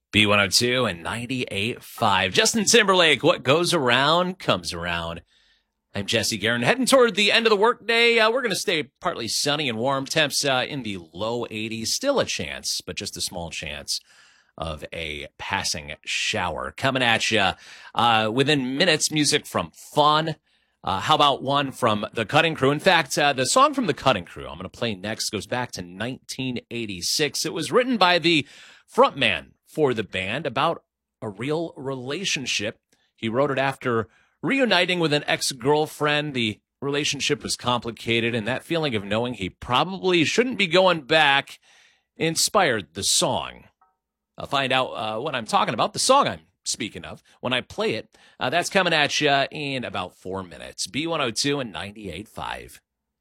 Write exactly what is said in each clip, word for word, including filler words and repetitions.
B one oh two and ninety-eight point five. Justin Timberlake, what goes around comes around. I'm Jesse Guerin. Heading toward the end of the workday, uh, we're going to stay partly sunny and warm. Temps uh, in the low eighties. Still a chance, but just a small chance of a passing shower. Coming at you uh, within minutes, music from Fun. Uh, how about one from The Cutting Crew? In fact, uh, the song from The Cutting Crew I'm going to play next goes back to nineteen eighty-six. It was written by the frontman for the band about a real relationship. He wrote it after reuniting with an ex-girlfriend. The relationship was complicated, and that feeling of knowing he probably shouldn't be going back inspired the song. I'll find out uh, what I'm talking about, the song I'm speaking of, when I play it. Uh, that's coming at you in about four minutes. B one oh two and ninety-eight point five.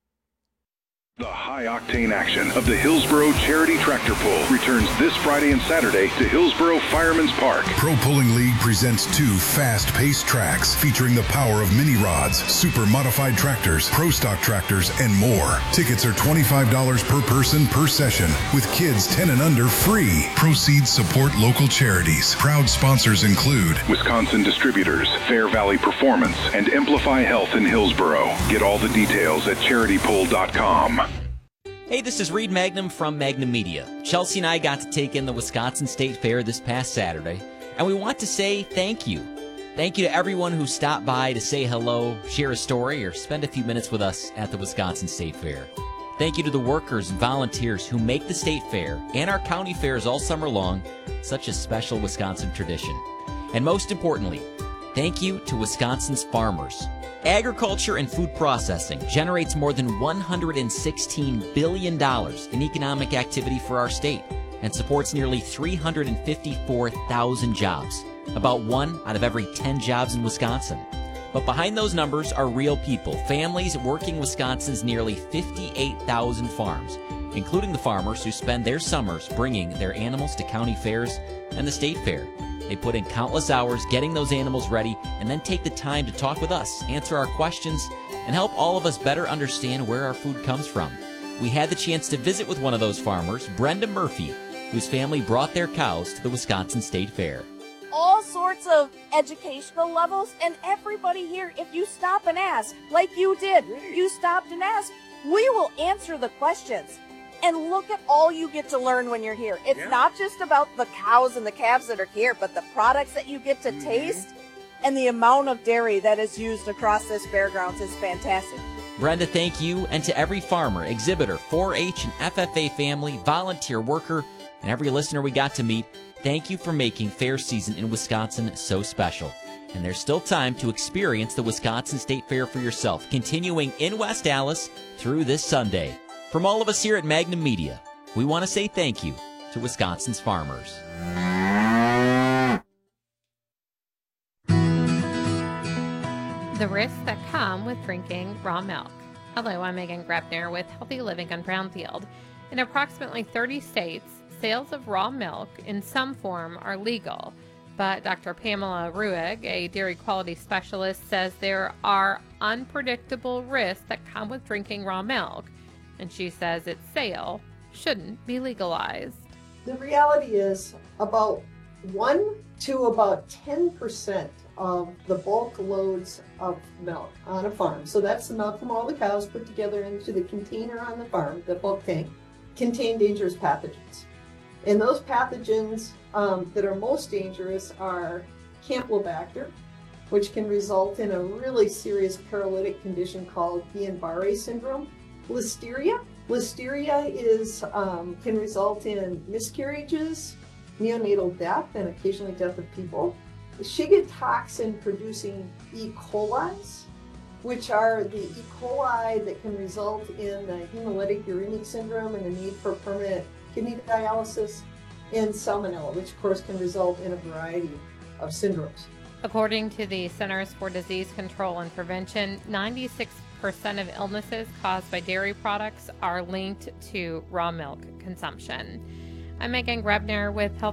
The high-octane action of the Hillsboro Charity Tractor Pull returns this Friday and Saturday to Hillsboro Fireman's Park. Pro Pulling League presents two fast-paced tracks featuring the power of mini rods, super modified tractors, pro stock tractors, and more. Tickets are twenty-five dollars per person per session, with kids ten and under free. Proceeds support local charities. Proud sponsors include Wisconsin Distributors, Fair Valley Performance, and Amplify Health in Hillsboro. Get all the details at charity pull dot com. Hey, this is Reed Magnum from Magnum Media. Chelsea and I got to take in the Wisconsin State Fair this past Saturday, and we want to say thank you. Thank you to everyone who stopped by to say hello, share a story, or spend a few minutes with us at the Wisconsin State Fair. Thank you to the workers and volunteers who make the State Fair and our county fairs all summer long such a special Wisconsin tradition. And most importantly, thank you to Wisconsin's farmers. Agriculture and food processing generates more than one hundred sixteen billion dollars in economic activity for our state and supports nearly three hundred fifty-four thousand jobs, about one out of every ten jobs in Wisconsin. But behind those numbers are real people, families working Wisconsin's nearly fifty-eight thousand farms, including the farmers who spend their summers bringing their animals to county fairs and the state fair. They put in countless hours getting those animals ready and then take the time to talk with us, answer our questions, and help all of us better understand where our food comes from. We had the chance to visit with one of those farmers, Brenda Murphy, whose family brought their cows to the Wisconsin State Fair. All sorts of educational levels, and everybody here, if you stop and ask, like you did, you stopped and asked, we will answer the questions. And look at all you get to learn when you're here. It's yeah. not just about the cows and the calves that are here, but the products that you get to mm-hmm. taste and the amount of dairy that is used across this fairgrounds is fantastic. Brenda, thank you, and to every farmer, exhibitor, four H and F F A family, volunteer worker, and every listener we got to meet, thank you for making fair season in Wisconsin so special. And there's still time to experience the Wisconsin State Fair for yourself, continuing in West Allis through this Sunday. From all of us here at Magnum Media, we want to say thank you to Wisconsin's farmers. The risks that come with drinking raw milk. Hello, I'm Megan Grebner with Healthy Living on Brownfield. In approximately thirty states, sales of raw milk in some form are legal. But Doctor Pamela Ruig, a dairy quality specialist, says there are unpredictable risks that come with drinking raw milk. And she says its sale shouldn't be legalized. The reality is about one to about ten percent of the bulk loads of milk on a farm, so that's the milk from all the cows put together into the container on the farm, the bulk tank, contain dangerous pathogens. And those pathogens um, that are most dangerous are Campylobacter, which can result in a really serious paralytic condition called Guillain-Barré syndrome. Listeria. Listeria is um, can result in miscarriages, neonatal death, and occasionally death of people. The Shiga toxin producing E. coli, which are the E. coli that can result in the hemolytic uremic syndrome and the need for permanent kidney dialysis, and Salmonella, which of course can result in a variety of syndromes. According to the Centers for Disease Control and Prevention, ninety-six percent of illnesses caused by dairy products are linked to raw milk consumption. I'm Megan Grebner with Health